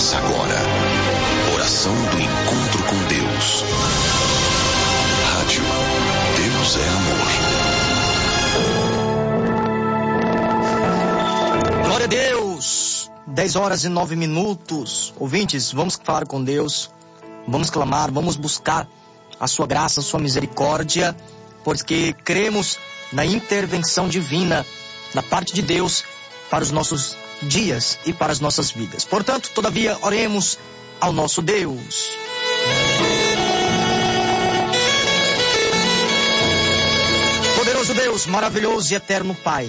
Começa agora. Oração do encontro com Deus. Rádio Deus é Amor. Glória a Deus. 10h09. Ouvintes, vamos falar com Deus. Vamos clamar, vamos buscar a sua graça, a sua misericórdia, porque cremos na intervenção divina da parte de Deus para os nossos dias e para as nossas vidas. Portanto, todavia, oremos ao nosso Deus. Poderoso Deus, maravilhoso e eterno Pai,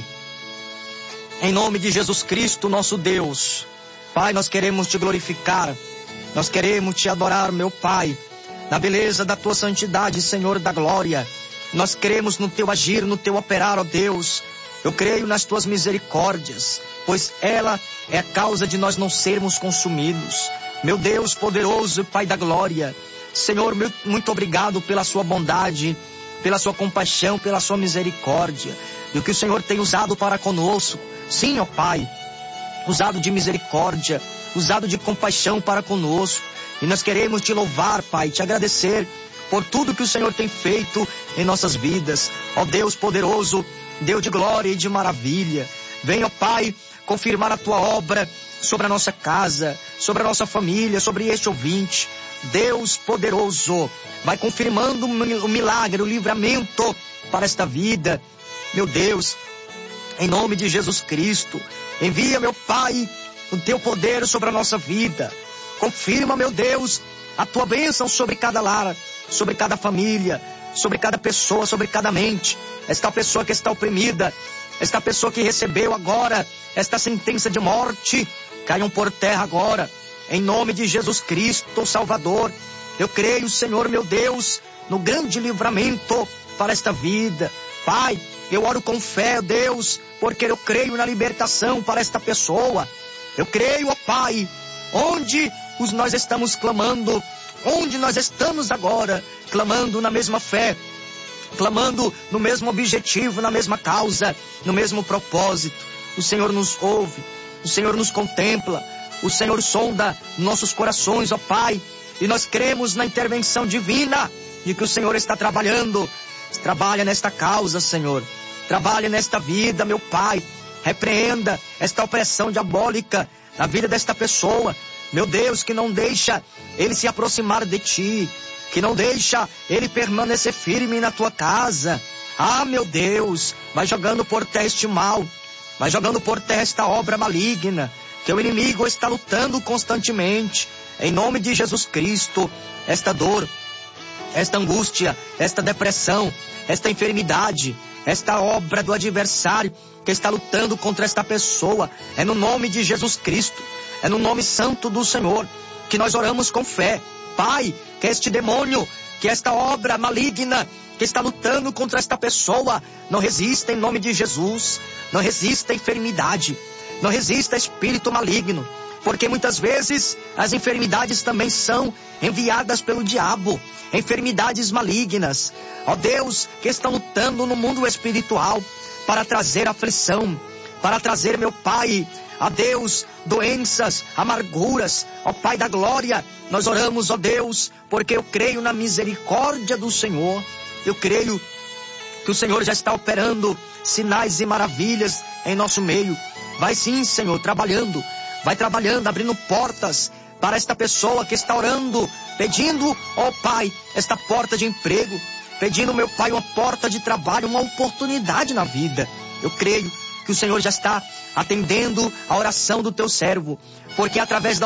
em nome de Jesus Cristo, nosso Deus, Pai, nós queremos te glorificar, nós queremos te adorar, meu Pai, na beleza da tua santidade, Senhor da glória. Nós cremos no teu agir, no teu operar, ó Deus. Eu creio nas tuas misericórdias, pois ela é a causa de nós não sermos consumidos. Meu Deus poderoso, Pai da glória, Senhor, muito obrigado pela sua bondade, pela sua compaixão, pela sua misericórdia, e o que o Senhor tem usado para conosco. Sim, ó Pai, usado de misericórdia, usado de compaixão para conosco. E nós queremos te louvar, Pai, te agradecer por tudo que o Senhor tem feito em nossas vidas. Ó Deus poderoso, Deus de glória e de maravilha, venha, ó Pai, confirmar a tua obra sobre a nossa casa, sobre a nossa família, sobre este ouvinte. Deus poderoso, vai confirmando o milagre, o livramento para esta vida. Meu Deus, em nome de Jesus Cristo, envia, meu Pai, o teu poder sobre a nossa vida. Confirma, meu Deus, a tua bênção sobre cada lar, sobre cada família, sobre cada pessoa, sobre cada mente. Esta pessoa que está oprimida, esta pessoa que recebeu agora esta sentença de morte, caiam por terra agora, em nome de Jesus Cristo, Salvador. Eu creio, Senhor, meu Deus, no grande livramento para esta vida. Pai, eu oro com fé, Deus, porque eu creio na libertação para esta pessoa. Eu creio, ó Pai, onde nós estamos clamando, onde nós estamos agora, clamando na mesma fé, clamando no mesmo objetivo, na mesma causa, no mesmo propósito. O Senhor nos ouve, o Senhor nos contempla, o Senhor sonda nossos corações, ó Pai, e nós cremos na intervenção divina de que o Senhor está trabalhando. Trabalha nesta causa, Senhor, trabalha nesta vida, meu Pai, repreenda esta opressão diabólica na vida desta pessoa, meu Deus, que não deixa ele se aproximar de ti, que não deixa ele permanecer firme na tua casa. Ah, meu Deus, vai jogando por terra este mal, vai jogando por terra esta obra maligna, que o inimigo está lutando constantemente. Em nome de Jesus Cristo, esta dor, esta angústia, esta depressão, esta enfermidade, esta obra do adversário que está lutando contra esta pessoa, é no nome de Jesus Cristo, é no nome santo do Senhor que nós oramos com fé. Pai, que este demônio, que esta obra maligna que está lutando contra esta pessoa não resista em nome de Jesus, não resista a enfermidade, não resista a espírito maligno, porque muitas vezes as enfermidades também são enviadas pelo diabo, enfermidades malignas, ó Deus, que estão lutando no mundo espiritual para trazer aflição, para trazer, meu Pai, a Deus, doenças, amarguras. Ó Pai da glória, nós oramos, ó Deus, porque eu creio na misericórdia do Senhor. Eu creio que o Senhor já está operando sinais e maravilhas em nosso meio. Vai sim, Senhor, trabalhando, vai trabalhando, abrindo portas para esta pessoa que está orando, pedindo, ó Pai, esta porta de emprego, pedindo, meu Pai, uma porta de trabalho, uma oportunidade na vida. Eu creio que o Senhor já está atendendo a oração do teu servo, porque através da